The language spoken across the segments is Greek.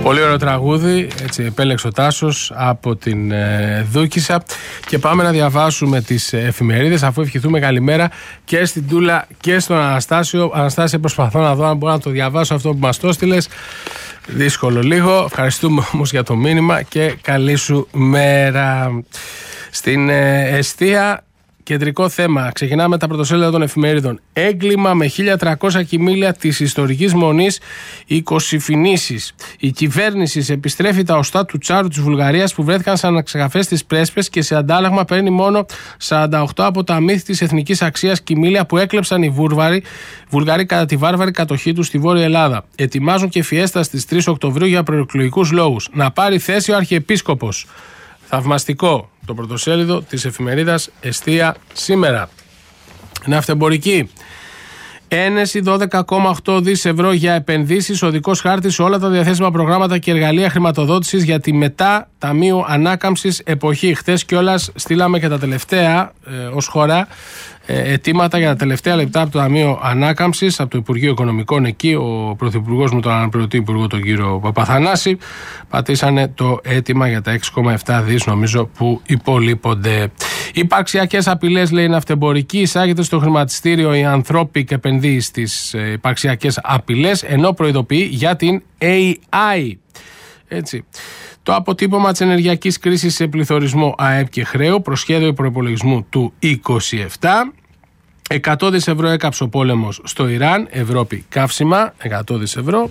Πολύ ωραίο τραγούδι, έτσι επέλεξε ο Τάσος από την Δούκισσα. Και πάμε να διαβάσουμε τις εφημερίδες, αφού ευχηθούμε καλημέρα και στην Τούλα και στον Αναστάσιο. Αναστάσιο, προσπαθώ να δω αν μπορώ να το διαβάσω αυτό που μας το στείλες. Δύσκολο λίγο. Ευχαριστούμε όμως για το μήνυμα και καλή σου μέρα. Στην εστία, κεντρικό θέμα. Ξεκινάμε τα πρωτοσέλιδα των εφημερίδων. Έγκλημα με 1.300 κοιμήλια της ιστορικής Μονής, 20 φηνήσεις. Η κυβέρνηση επιστρέφει τα οστά του Τσάρου της Βουλγαρίας που βρέθηκαν σαν ξεκαφές στις πρέσπες και σε αντάλλαγμα παίρνει μόνο 48 από τα μύθη της εθνικής αξίας κοιμήλια που έκλεψαν οι Βούλγαροι κατά τη βάρβαρη κατοχή τους στη Βόρεια Ελλάδα. Ετοιμάζουν και φιέστα στις 3 Οκτωβρίου για προεκλογικούς λόγους. Να πάρει θέση ο Αρχιεπίσκοπος. Θαυμαστικό το πρωτοσέλιδο της εφημερίδας Εστία σήμερα. Ναυτεμπορική. Ένεση 12,8 δις ευρώ για επενδύσεις, οδικός χάρτης σε όλα τα διαθέσιμα προγράμματα και εργαλεία χρηματοδότησης για τη μετά Ταμείου Ανάκαμψης εποχή. Χθες κιόλας στείλαμε και τα τελευταία ως χώρα αιτήματα για τα τελευταία λεπτά από το Ταμείο Ανάκαμψης, από το Υπουργείο Οικονομικών. Εκεί ο Πρωθυπουργός με τον αναπληρωτή Υπουργό, τον κύριο Παπαθανάση, πατήσανε το αίτημα για τα 6,7 δις νομίζω που υπολείπονται. Υπαρξιακές απειλές, λέει η Ναυτεμπορική. Εισάγεται στο χρηματιστήριο η Anthropic, επενδύει στις υπαρξιακές απειλές, ενώ προειδοποιεί για την AI. Έτσι. Το αποτύπωμα της ενεργειακής κρίσης σε πληθωρισμό ΑΕΠ και χρέου, προσχέδιο προϋπολογισμού του 27. 100 δις ευρώ έκαψε ο πόλεμος στο Ιράν, Ευρώπη καύσιμα, 100 δις ευρώ.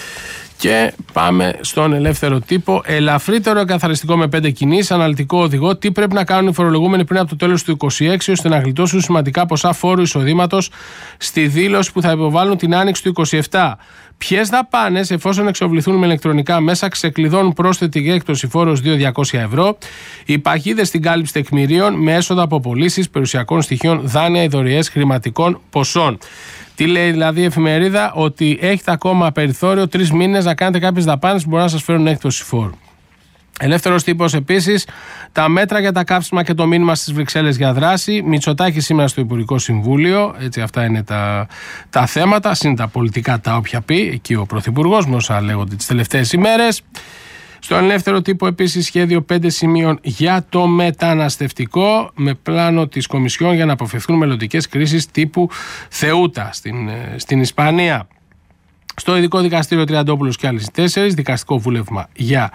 Και πάμε στον ελεύθερο τύπο. Ελαφρύτερο εκαθαριστικό με 5 κινήσεις, αναλυτικό οδηγό. Τι πρέπει να κάνουν οι φορολογούμενοι πριν από το τέλος του 2026 ώστε να γλιτώσουν σημαντικά ποσά φόρου εισοδήματος στη δήλωση που θα υποβάλουν την άνοιξη του 2027. Ποιες δαπάνες, εφόσον εξοβληθούν με ηλεκτρονικά μέσα, ξεκλειδώνουν πρόσθετη έκπτωση φόρος 2.200 ευρώ. Οι παγίδες στην κάλυψη τεκμηρίων με έσοδα από πωλήσεις περιουσιακών στοιχείων, δάνεια, ειδωρειές χρηματικών ποσών. Τι λέει δηλαδή η εφημερίδα? Ότι έχετε ακόμα περιθώριο 3 μήνες να κάνετε κάποιες δαπάνες που μπορεί να σας φέρουν έκπτωση φόρου. Ελεύθερος τύπος επίσης, τα μέτρα για τα καύσιμα και το μήνυμα στις Βρυξέλλες για δράση. Μητσοτάκη σήμερα στο Υπουργικό Συμβούλιο. Έτσι, αυτά είναι τα θέματα. Συν τα πολιτικά τα όποια πει. Εκεί ο Πρωθυπουργός, με όσα λέγονται τις τελευταίες ημέρες. Στον ελεύθερο τύπο επίσης σχέδιο 5 σημείων για το μεταναστευτικό, με πλάνο της Κομισιόν για να αποφευθούν μελλοντικές κρίσεις τύπου Θεούτα στην Ισπανία. Στο ειδικό δικαστήριο Τριαντόπουλος και άλλες 4, δικαστικό βούλευμα για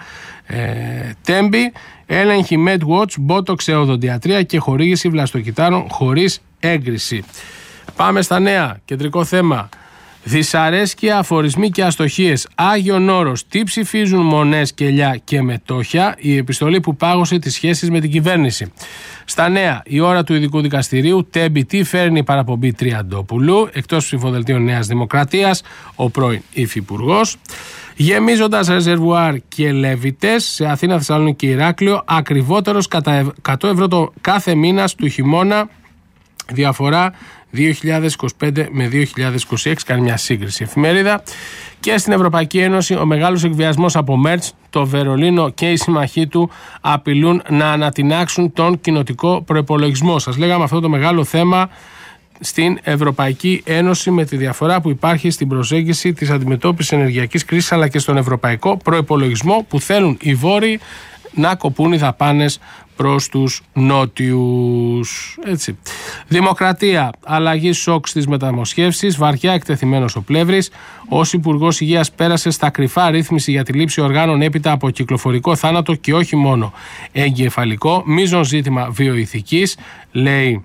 Τέμπη, έλεγχη MedWatch, Botox, αιοδοντιατρία και χορήγηση βλαστοκυτάρων χωρίς έγκριση. Πάμε στα νέα, κεντρικό θέμα. Δυσαρέσκεια, αφορισμοί και αστοχίες. Άγιον Όρος. Τι ψηφίζουν Μονές, Κελιά και Μετόχια? Η επιστολή που πάγωσε τις σχέσεις με την κυβέρνηση. Στα νέα, η ώρα του ειδικού δικαστηρίου. Τέμπη, τι φέρνει η παραπομπή Τριαντόπουλου? Εκτός ψηφοδελτίων Νέας Δημοκρατίας, ο πρώην υφυπουργός. Γεμίζοντας ρεζερβουάρ και λέβητες σε Αθήνα, Θεσσαλονίκη και Ηράκλειο. Ακριβότερος κατά 100 ευρώ το κάθε μήνα του χειμώνα. Διαφορά 2025 με 2026, κάνει μια σύγκριση εφημερίδα. Και στην Ευρωπαϊκή Ένωση ο μεγάλος εκβιασμός από Μέρτς, το Βερολίνο και οι συμμαχοί του απειλούν να ανατινάξουν τον κοινοτικό προϋπολογισμό. Σας λέγαμε αυτό το μεγάλο θέμα στην Ευρωπαϊκή Ένωση, με τη διαφορά που υπάρχει στην προσέγγιση της αντιμετώπισης ενεργειακής κρίσης αλλά και στον ευρωπαϊκό προϋπολογισμό που θέλουν οι Βόρειοι να κοπούν οι δαπάνες προς τους νότιους. Έτσι. Δημοκρατία. Αλλαγή σοκ στις μεταμοσχεύσεις. Βαριά εκτεθειμένος ο Πλεύρης. Ως Υπουργός Υγείας πέρασε στα κρυφά ρύθμιση για τη λήψη οργάνων έπειτα από κυκλοφορικό θάνατο και όχι μόνο εγκεφαλικό. Μείζον ζήτημα βιοηθικής, λέει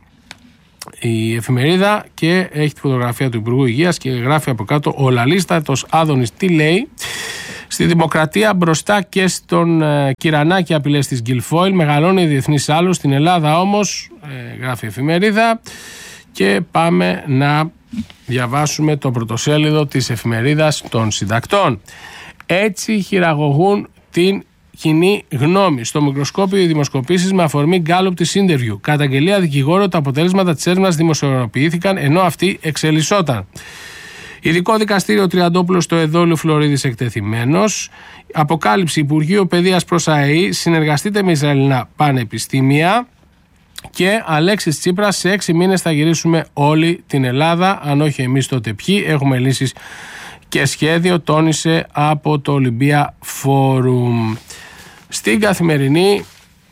η εφημερίδα, και έχει τη φωτογραφία του Υπουργού Υγείας και γράφει από κάτω ο λαλίστατος Άδωνης τι λέει. Στη Δημοκρατία, μπροστά και στον Κυρανάκη απειλές της Γκιλφόιλ, μεγαλώνει η διεθνής άλωση. Στην Ελλάδα όμως, γράφει η εφημερίδα, και πάμε να διαβάσουμε το πρωτοσέλιδο της εφημερίδας των συντακτών. Έτσι χειραγωγούν την κοινή γνώμη. Στο μικροσκόπιο οι δημοσκοπήσεις με αφορμή Gallup της Interview. Καταγγελία δικηγόρο, τα αποτέλεσματα της έρευνας δημοσιοποιήθηκαν ενώ αυτή εξελισσόταν. Ειδικό δικαστήριο Τριαντόπουλος στο Εδόλιο Φλωρίδης εκτεθειμένος. Αποκάλυψη Υπουργείο Παιδείας προς ΑΕΗ. Συνεργαστείτε με Ισραηλινά πανεπιστήμια. Και Αλέξης Τσίπρας, σε 6 μήνες θα γυρίσουμε όλη την Ελλάδα. Αν όχι εμείς, τότε ποιοι? Έχουμε λύσεις και σχέδιο, τόνισε από το Olympia Forum. Στην Καθημερινή,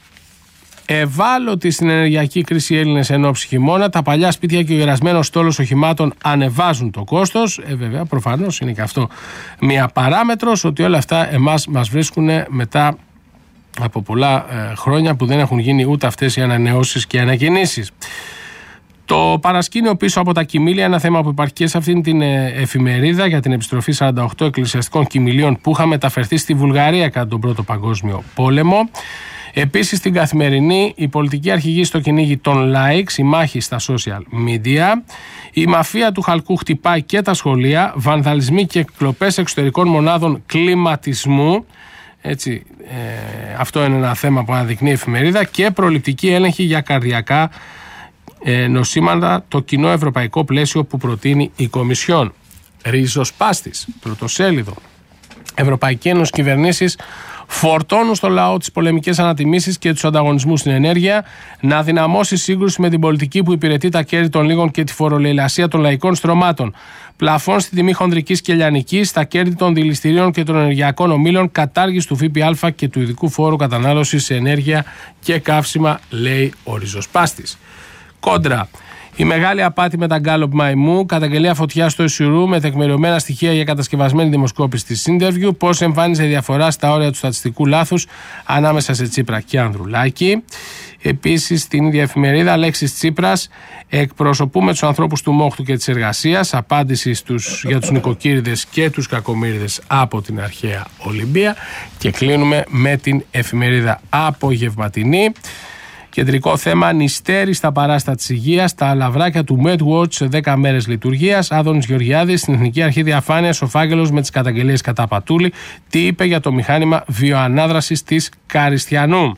ευάλωτοι στην ενεργειακή κρίση οι Έλληνες εν ώψη χειμώνα. Τα παλιά σπίτια και ο γερασμένος στόλος οχημάτων ανεβάζουν το κόστος. Βέβαια, προφανώς είναι και αυτό μια παράμετρος, ότι όλα αυτά εμάς μας βρίσκουν μετά από πολλά χρόνια που δεν έχουν γίνει ούτε αυτές οι ανανεώσεις και ανακαινήσεις. Το παρασκήνιο πίσω από τα κοιμήλια, ένα θέμα που υπάρχει και σε αυτήν την εφημερίδα για την επιστροφή 48 εκκλησιαστικών κοιμηλίων που είχαν μεταφερθεί στη Βουλγαρία κατά τον Πρώτο Παγκόσμιο Πόλεμο. Επίσης στην Καθημερινή, η πολιτική αρχηγή στο κυνήγι των likes, η μάχη στα social media, η μαφία του χαλκού χτυπάει και τα σχολεία, βανδαλισμοί και εκκλοπές εξωτερικών μονάδων κλιματισμού. Έτσι, αυτό είναι ένα θέμα που αναδεικνύει η εφημερίδα, και προληπτική έλεγχη για καρδιακά νοσήματα, το κοινό ευρωπαϊκό πλαίσιο που προτείνει η Κομισιόν. Ριζοσπάστης, πρωτοσέλιδο. Ευρωπαϊκή Ένωση, κυβερνήσεις φορτώνουν στο λαό τις πολεμικές ανατιμήσεις και τους ανταγωνισμούς στην ενέργεια, να δυναμώσει σύγκρουση με την πολιτική που υπηρετεί τα κέρδη των λίγων και τη φορολεηλασία των λαϊκών στρωμάτων. Πλαφών στη τιμή χονδρικής και λιανικής, στα κέρδη των δηληστηρίων και των ενεργειακών ομίλων, κατάργηση του ΦΠΑ και του ειδικού φόρου κατανάλωσης σε ενέργεια και καύσιμα, λέει ο Ριζοσπάστης. Κόντρα. Η μεγάλη απάτη με τα γκάλοπ μαϊμού, καταγγελία φωτιά στο Ισουρού με τεκμηριωμένα στοιχεία για κατασκευασμένη δημοσκόπηση της Interview, πώς εμφάνιζε διαφορά στα όρια του στατιστικού λάθους ανάμεσα σε Τσίπρα και Ανδρουλάκη. Επίσης, στην ίδια εφημερίδα, Αλέξης Τσίπρας, εκπροσωπούμε τους ανθρώπους του μόχτου και της εργασίας, απάντηση για τους νοικοκύριδες και τους κακομοίριδες από την αρχαία Ολυμπία. Και κλείνουμε με την εφημερίδα Απογευματινή. Κεντρικό θέμα, νηστέρι στα παράστα της υγείας, τα αλαβράκια του MedWatch σε 10 μέρες λειτουργίας. Άδωνης Γεωργιάδης, στην Εθνική Αρχή Διαφάνειας, ο φάκελος με τις καταγγελίες κατά Πατούλη. Τι είπε για το μηχάνημα βιοανάδρασης της Καριστιανού.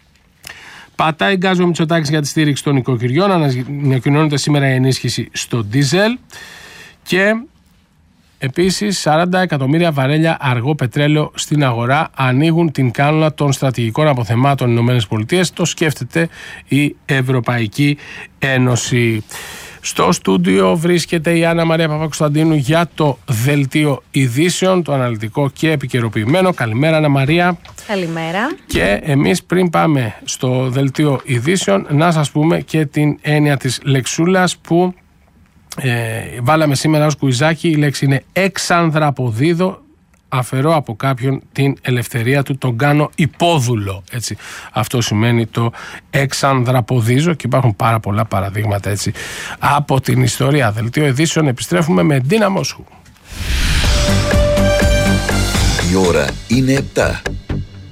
Πατάει γκάζι ο Μητσοτάκης για τη στήριξη των νοικοκυριών. Ανακοινώνεται σήμερα η ενίσχυση στο ντίζελ. Και επίσης 40 εκατομμύρια βαρέλια αργό πετρέλαιο στην αγορά ανοίγουν την κάνουλα των στρατηγικών αποθεμάτων ΗΠΑ. Το σκέφτεται η Ευρωπαϊκή Ένωση. Στο στούντιο βρίσκεται η Άννα Μαρία Παπακοσταντίνου για το Δελτίο Ειδήσεων, το αναλυτικό και επικαιροποιημένο. Καλημέρα, Άννα Μαρία. Καλημέρα. Και εμείς πριν πάμε στο Δελτίο Ειδήσεων, να σας πούμε και την έννοια της λεξούλας που βάλαμε σήμερα ως κουιζάκι. Η λέξη είναι εξανδραποδίδω. Αφαιρώ από κάποιον την ελευθερία του, τον κάνω υπόδουλο. Έτσι. Αυτό σημαίνει το εξανδραποδίζω και υπάρχουν πάρα πολλά παραδείγματα έτσι από την ιστορία. Δελτίο Ειδήσεων, επιστρέφουμε με Ντίνα Μόσχου. Η ώρα είναι 7.